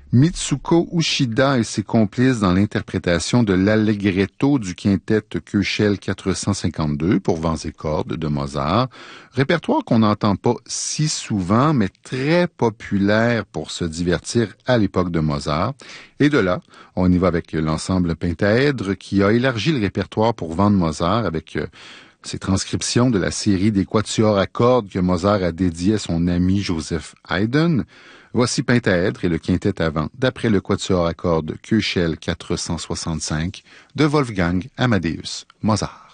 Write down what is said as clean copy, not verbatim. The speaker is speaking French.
Mitsuko Uchida et ses complices dans l'interprétation de l'Allegretto du quintet Köchel 452 pour vents et cordes de Mozart, répertoire qu'on n'entend pas si souvent, mais très populaire pour se divertir à l'époque de Mozart. Et de là, on y va avec l'ensemble Pentaèdre qui a élargi le répertoire pour vents de Mozart avec ses transcriptions de la série des quatuors à cordes que Mozart a dédié à son ami Joseph Haydn. Voici Pentaèdre et le quintet à vent d'après le quatuor à cordes Köchel 465 de Wolfgang Amadeus Mozart.